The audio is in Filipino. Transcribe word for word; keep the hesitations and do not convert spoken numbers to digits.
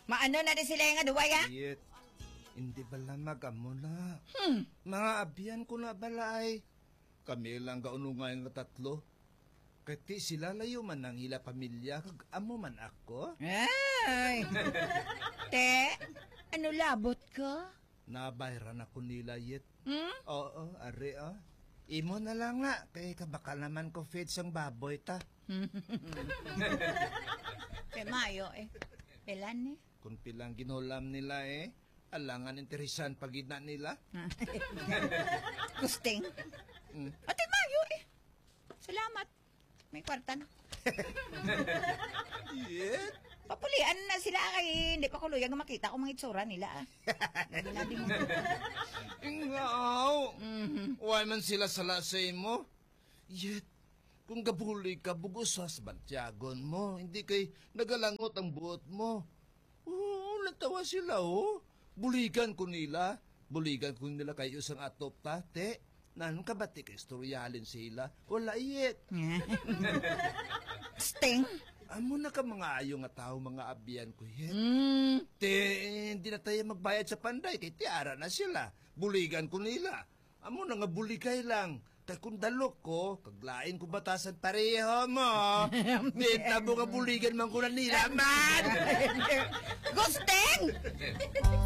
Maano na din sila nga duway ha? Yet, hindi bala magamo na. Hmm. Mga abyan ko na bala ay. Kami lang gaunungay nga tatlo. Kati sila layo man ang hila pamilya, kag amo man ako. Ay! Te, ano labot ka? Nabayran ako nila yet. Hmm? Oo, ari ah. Imo na lang nga, kay kabakal naman ko feed sang baboy ta. Kay Mayo eh. Pelan eh. Kung pilang ginulam nila eh, alangan interesan pagina nila. Gusting. Mm. Ate Mayo eh. Salamat. May kwarta na. Yet? Papulian na sila kay hindi pa ko luyag makita ko mga itsura nila ah. Nila din mo. Ingaw! Mhm. Why man sila sala sa imo? Yet, kung gabuli ka, bugusas bantyagon mo. Hindi kay nagalangot ang buot mo. Oo, natawa sila, oh. Buligan ko nila. Buligan ko nila kayo sang atop tate. Nanong kabati ka istoryalin sila. Wala yet. Sting. Amo na ka mga ayo nga tao, mga abyan ko yet. Mm. Te, hindi na tayo magbayad sa panday. Kay tiara na sila. Buligan ko nila. Amo na nga buligay lang. Kaya kung dalok ko, kaglain ko batasan pareho mo. Di tabo nga buligan man ko na nila, man! Gusting!